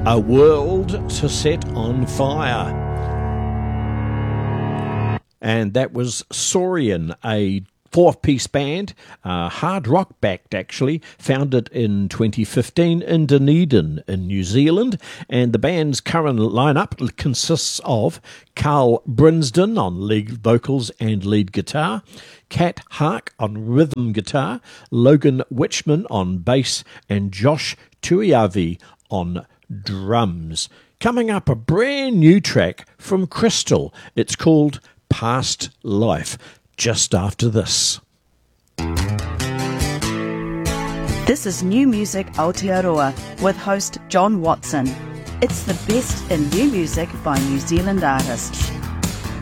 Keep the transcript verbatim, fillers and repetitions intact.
A World to Set on Fire. And that was Saurian, a four-piece band, uh, hard rock backed actually, founded in twenty fifteen in Dunedin in New Zealand, and the band's current lineup consists of Carl Brinsden on lead vocals and lead guitar, Kat Hark on rhythm guitar, Logan Witchman on bass, and Josh Tuiavi on drums. Coming up, a brand new track from Crystal. It's called Past Life. Just after this. This is New Music Aotearoa with host John Watson. It's the best in new music by New Zealand artists.